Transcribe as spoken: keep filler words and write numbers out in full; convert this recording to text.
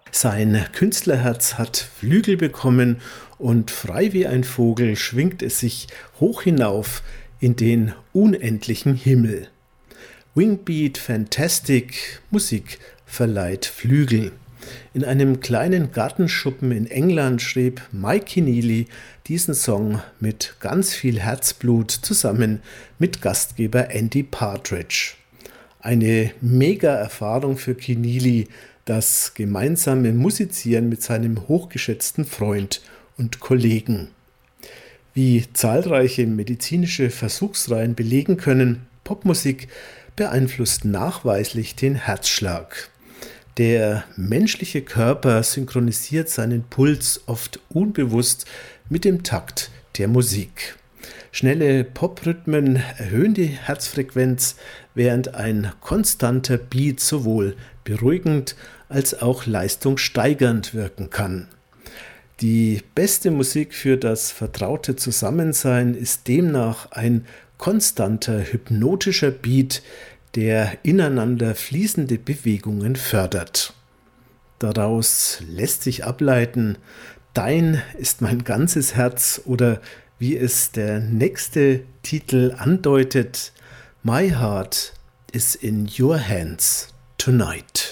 Sein Künstlerherz hat Flügel bekommen und frei wie ein Vogel schwingt es sich hoch hinauf in den unendlichen Himmel. Wingbeat Fantastic Musik verleiht Flügel. In einem kleinen Gartenschuppen in England schrieb Mike Keneally diesen Song mit ganz viel Herzblut zusammen mit Gastgeber Andy Partridge. Eine Mega-Erfahrung für Keneally, das gemeinsame Musizieren mit seinem hochgeschätzten Freund und Kollegen. Wie zahlreiche medizinische Versuchsreihen belegen können, Popmusik beeinflusst nachweislich den Herzschlag. Der menschliche Körper synchronisiert seinen Puls oft unbewusst mit dem Takt der Musik. Schnelle Poprhythmen erhöhen die Herzfrequenz, während ein konstanter Beat sowohl beruhigend als auch leistungssteigernd wirken kann. Die beste Musik für das vertraute Zusammensein ist demnach ein konstanter hypnotischer Beat, der ineinander fließende Bewegungen fördert. Daraus lässt sich ableiten, dein ist mein ganzes Herz oder wie es der nächste Titel andeutet, My heart is in your hands tonight.